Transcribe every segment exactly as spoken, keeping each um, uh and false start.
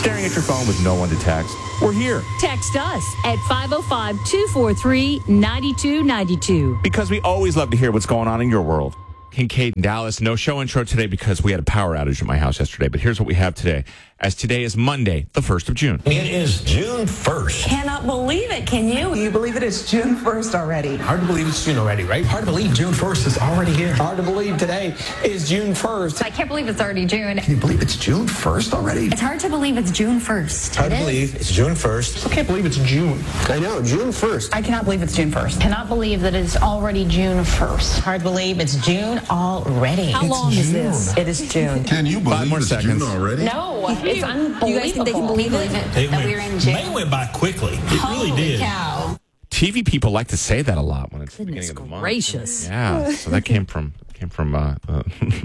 staring at your phone with no one to text? We're here. Text us at five oh five, two four three, nine two nine two. Because we always love to hear what's going on in your world. Kincaid and Dallas, no show intro today because we had a power outage at my house yesterday. But here's what we have today. As today is Monday, the first of June. It is June first. Cannot believe it, can you? Can you believe it? It's June first already. Hard to believe it's June already, right? Hard to believe June first is already here. Hard to believe today is June first. I can't believe it's already June. Can you believe it's June first already? It's hard to believe it's June first. Hard It to is. believe it's June first. I can't believe it's June. I know, June first. I cannot believe it's June first. Cannot believe that it's already June first. Hard to believe it's June already. How long is this? It is June. Can you believe Five more it's seconds. June already? No, it's unbelievable. You guys think they can believe it? that we're in June? May went by quickly. It Holy really did. cow. T V people like to say that a lot when it's the Goodness beginning of the month. gracious. Yeah, so that came from came from uh, uh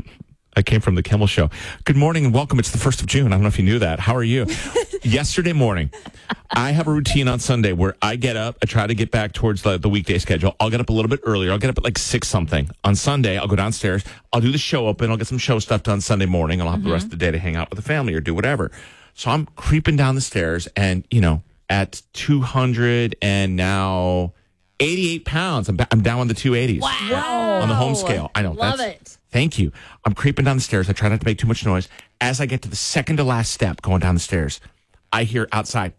I came from the Kimmel Show. Good morning and welcome. It's the first of June. I don't know if you knew that. How are you? Yesterday morning, I have a routine on Sunday where I get up. I try to get back towards the, the weekday schedule. I'll get up a little bit earlier. I'll get up at like six something. On Sunday, I'll go downstairs. I'll do the show open. I'll get some show stuff done Sunday morning. And I'll have the rest of the day to hang out with the family or do whatever. So I'm creeping down the stairs and, you know, at two hundred and now eighty-eight pounds. I'm, ba- I'm down on the two eighties. Wow. On the home scale. I know. Love that's, it. Thank you. I'm creeping down the stairs. I try not to make too much noise. As I get to the second to last step going down the stairs, I hear outside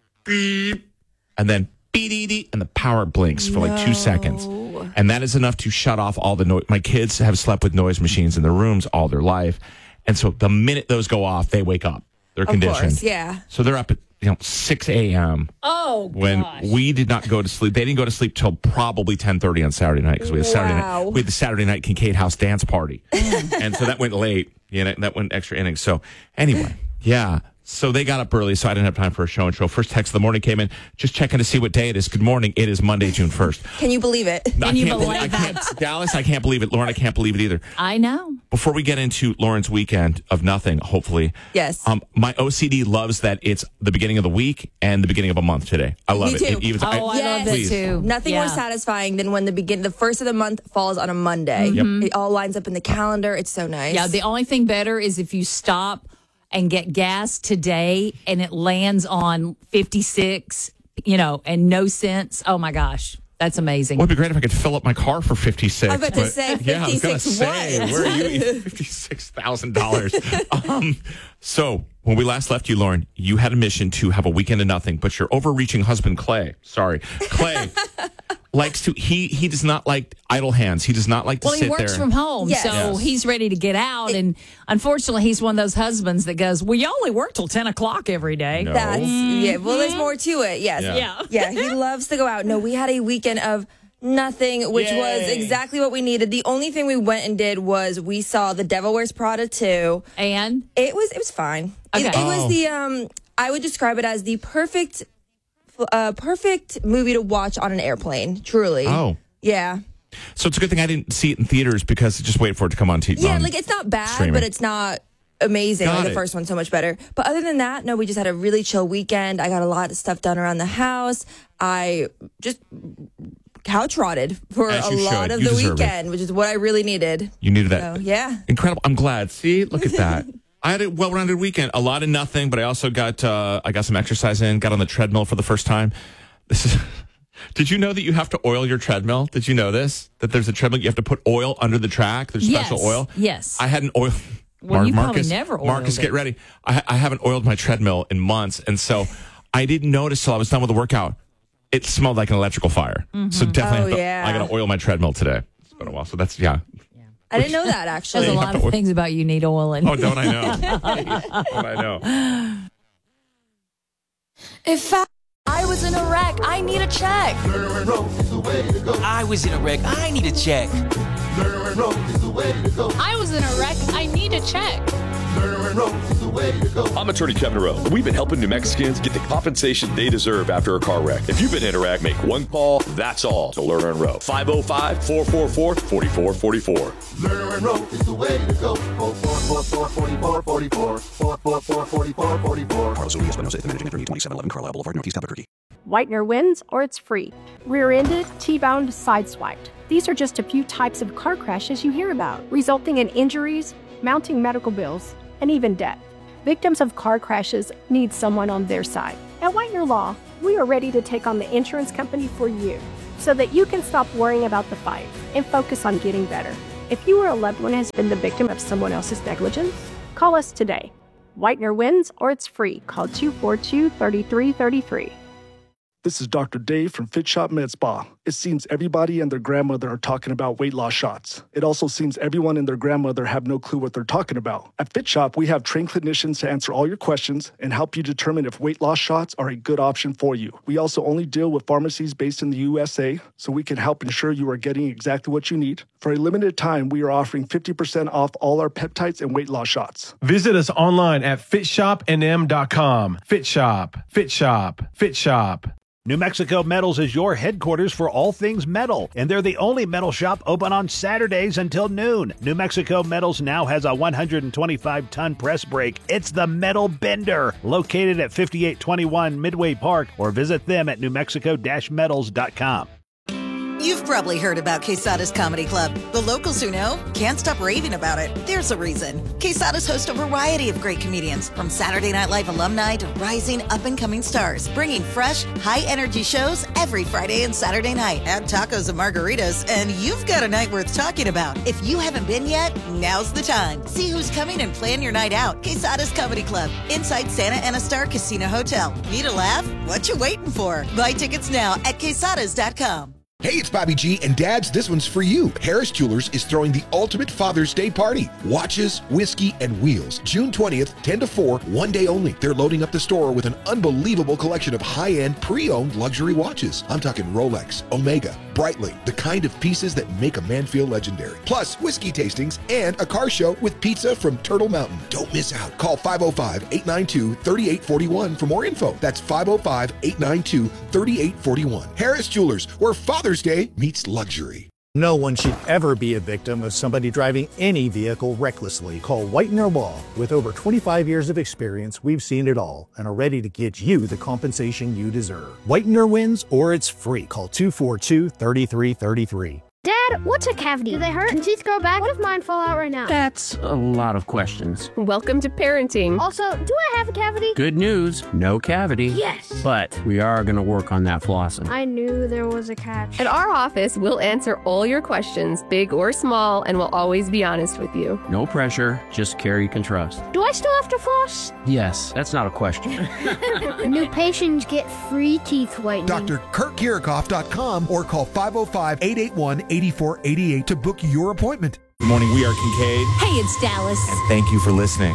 beep, and then beep, and the power blinks for like two seconds. And that is enough to shut off all the noise. My kids have slept with noise machines in their rooms all their life. And so the minute those go off, they wake up. They're conditioned. Of course, yeah. So they're up at you know six a.m. Oh, when gosh. we did not go to sleep. They didn't go to sleep till probably ten thirty on Saturday night because we had Saturday Wow. night. We had the Saturday night Kincaid House dance party, and so that went late. You know, that went extra innings. So anyway, yeah. So they got up early, so I didn't have time for a show and show. First text of the morning came in, just checking to see what day it is. Good morning. It is Monday, June first. Can you believe it? I you can't believe I that? can't, Dallas, I can't believe it. Lauren, I can't believe it either. I know. Before we get into Lauren's weekend of nothing, hopefully. Yes. Um, my O C D loves that it's the beginning of the week and the beginning of a month today. I love Me it. too. It even- Oh, I love that please. too. Nothing Yeah. more satisfying than when the begin the first of the month falls on a Monday. Yep. It all lines up in the calendar. It's so nice. Yeah, the only thing better is if you stop and get gas today and it lands on fifty-six, you know, and no cents. Oh my gosh. That's amazing. Well, it'd be great if I could fill up my car for fifty-six. I was about to but- say, yeah, I was gonna fifty-six say, what? where are you? Fifty-six thousand dollars. Um, so when we last left you, Lauren, you had a mission to have a weekend of nothing, but your overreaching husband, Clay, sorry, Clay, likes to. He he does not like idle hands. He does not like to Well, sit he works there. from home, Yes. so Yes. he's ready to get out. And unfortunately, he's one of those husbands that goes, "Well, you only work till ten o'clock every day." No. That's yeah. Well, there's more to it. Yes. Yeah. Yeah. Yeah. He loves to go out. No, we had a weekend of nothing, which was Yay. exactly what we needed. The only thing we went and did was we saw The Devil Wears Prada two. And It was it was fine. It, Okay. it Oh. was the um. I would describe it as the perfect, uh, perfect movie to watch on an airplane. Truly. Oh. Yeah. So it's a good thing I didn't see it in theaters because just wait for it to come on T V. Yeah, like it's not bad, streaming. but it's not amazing. Got like the it. first one's so much better. But other than that, no, we just had a really chill weekend. I got a lot of stuff done around the house. I just couch rotted for As a you lot should. of You the deserve it. weekend, which is what I really needed. You needed that. So, yeah. Incredible. I'm glad. See, look at that. I had a well-rounded weekend. A lot of nothing, but I also got uh, I got some exercise in. Got on the treadmill for the first time. This is. Did you know that you have to oil your treadmill? Did you know this? That there's a treadmill you have to put oil under the track. There's special yes, oil. yes. I hadn't oiled. Well, you probably Marcus, never oiled Marcus, it. get ready. I, I haven't oiled my treadmill in months, and so I didn't notice till I was done with the workout. It smelled like an electrical fire. So definitely, Oh, have to, yeah. I got to oil my treadmill today. It's been a while, so that's yeah. I didn't know that, actually. There's a you lot have to of things about you need oil and Oh, don't I know? Don't I know? if I, I was in a wreck, I need a check. I was in a wreck. I need a check. I was in a wreck, I need a check. I'm attorney Kevin Rowe. We've been helping New Mexicans get the compensation they deserve after a car wreck. If you've been in a wreck, make one call. That's all to Lerner and Rowe. five oh five, four four four, four four four four. Lerner and Rowe is the way to go. four four four, four four four four. four four four, four four four four. Carlos O'Neill, Espinosa, the managing attorney, twenty-seven eleven Carlisle Boulevard, Northeast Albuquerque. Whitener wins or it's free. Rear-ended, T-boned, sideswiped. These are just a few types of car crashes you hear about, resulting in injuries, mounting medical bills, and even death. Victims of car crashes need someone on their side. At Whitener Law, we are ready to take on the insurance company for you so that you can stop worrying about the fight and focus on getting better. If you or a loved one has been the victim of someone else's negligence, call us today. Whitener wins or it's free. Call two four two, three three three three. This is Doctor Dave from Fit Shop Med Spa. It seems everybody and their grandmother are talking about weight loss shots. It also seems everyone and their grandmother have no clue what they're talking about. At Fit Shop, we have trained clinicians to answer all your questions and help you determine if weight loss shots are a good option for you. We also only deal with pharmacies based in the U S A, so we can help ensure you are getting exactly what you need. For a limited time, we are offering fifty percent off all our peptides and weight loss shots. Visit us online at fit shop n m dot com. Fit Shop, Fit Shop, Fit Shop. New Mexico Metals is your headquarters for all things metal, and they're the only metal shop open on Saturdays until noon. New Mexico Metals now has a one hundred twenty-five ton press brake. It's the Metal Bender, located at fifty-eight twenty-one Midway Park, or visit them at new mexico dash metals dot com. You've probably heard about Quesada's Comedy Club. The locals who know can't stop raving about it. There's a reason. Quesada's host a variety of great comedians, from Saturday Night Live alumni to rising up-and-coming stars, bringing fresh, high-energy shows every Friday and Saturday night. Add tacos and margaritas, and you've got a night worth talking about. If you haven't been yet, now's the time. See who's coming and plan your night out. Quesada's Comedy Club, inside Santa Ana Star Casino Hotel. Need a laugh? What you waiting for? Buy tickets now at quesadas dot com. Hey, it's Bobby G, and dads, this one's for you. Harris Jewelers is throwing the ultimate Father's Day party. Watches, whiskey, and wheels. June twentieth, ten to four, one day only. They're loading up the store with an unbelievable collection of high-end, pre-owned luxury watches. I'm talking Rolex, Omega, Breitling, the kind of pieces that make a man feel legendary. Plus, whiskey tastings and a car show with pizza from Turtle Mountain. Don't miss out. Call five oh five, eight nine two, three eight four one for more info. That's five oh five, eight nine two, three eight four one. Harris Jewelers, where Father's Day meets luxury. No one should ever be a victim of somebody driving any vehicle recklessly. Call Whitener Law. With over twenty-five years of experience, we've seen it all and are ready to get you the compensation you deserve. Whitener wins or it's free. Call two four two, three three three three. Dad, what's a cavity? Do they hurt? Can teeth grow back? What if mine fall out right now? That's a lot of questions. Welcome to parenting. Also, do I have a cavity? Good news, no cavity. Yes! But we are going to work on that flossing. I knew there was a catch. At our office, we'll answer all your questions, big or small, and we'll always be honest with you. No pressure, just care you can trust. Do I still have to floss? Yes, that's not a question. New patients get free teeth whitening. Doctor Kurt Kirchhoff dot com or call five oh five, eight eight one, eight four eight eight to book your appointment. Good morning. We are Kincaid. Hey, it's Dallas. And thank you for listening.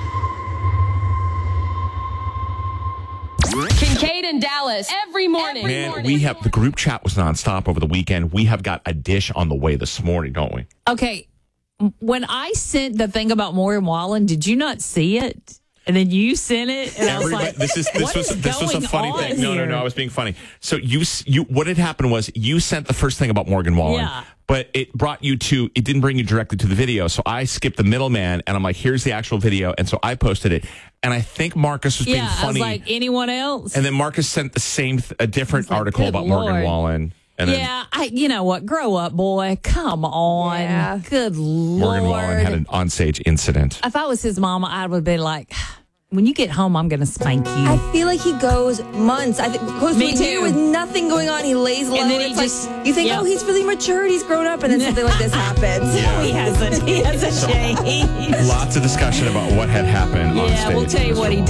Kincaid and Dallas every morning. Man, every morning. we have the group chat was nonstop over the weekend. We have got a dish on the way this morning, don't we? Okay. When I sent the thing about Morgan Wallen, did you not see it? And then you sent it, and I was like, this is this what was is this was a going funny on thing. No, no, here? no, I was being funny. So you you what had happened was you sent the first thing about Morgan Wallen, Yeah. but it brought you to it didn't bring you directly to the video. So I skipped the middleman, and I'm like, here's the actual video, and so I posted it. And I think Marcus was being Yeah, I funny. was like, anyone else? And then Marcus sent the same th- a different like, article good about Lord. Morgan Wallen. And then yeah, I, you know what? Grow up, boy. Come on. Yeah. Good Lord. Morgan Wallen had an onstage incident. If I was his mama, I would have been like, when you get home, I'm going to spank you. I feel like he goes months. I think goes Me to a year too. with nothing going on. He lays low. And then he it's just- like, you think, yeah. oh, he's really matured. He's grown up, and then something like this happens. Yeah. He hasn't. He hasn't changed. Lots of discussion about what had happened on Yeah, stage. we'll tell you what he